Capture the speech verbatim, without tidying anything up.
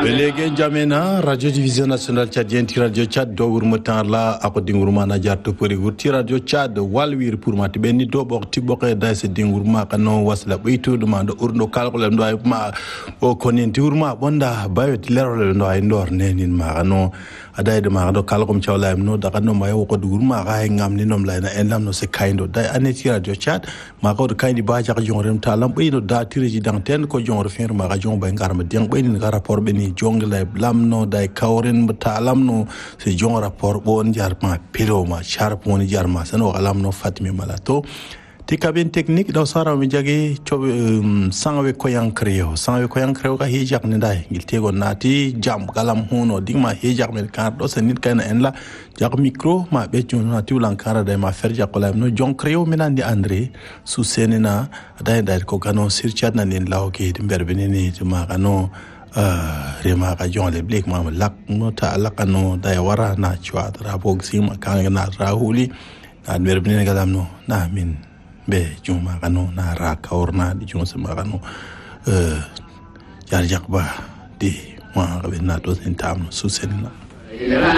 Belege jamena radio division nationale tchadien ti radio Tchad do wurmutan la ako dingurma na jarto pori wurti radio Tchad walwir pour mati benni do bok ti bokay da se dingurma kano wasla beytu duma do urno kalkolem do ay ma o konin ti wurma bonda bayo ti lerol do ay ndor nenin ma kano aday de ma do kalkom chawla no da kano ma yo ko dugurma ga hay ngam ni nom layna en lamno se kayndo day ane ti radio Tchad ma ko kayndi ba jak jonrem talam beyno da ti resident ten ko jonro fer ma ga jon bay ngarma ding beyni ga rapport beni jongle lamno day kawren bata lamno se jon rapport bon jarma piloma sharp woni jarma sano lamno fatimi malato te cabine technique do sara mi jage to sangwe ko yankreo sangwe ko yankreo ka hijak ne day giltego nati jam galam hono digma hijak men kan do se nit kan en la jak micro ma be jon nati ulan kara day ma fer jak lam no jon kreo menandi andre su senena day day ko kano sirchat na nin law ke dimber beneni ma kano rema ka jonle blek ma lak no ta lakano day wara na chwa tra boxing ma kan na rahuli na mer beneni galam no na min be juma kanu na ra kaurna di juma sama kanu eh jar jakba di ma be na do sentam susenna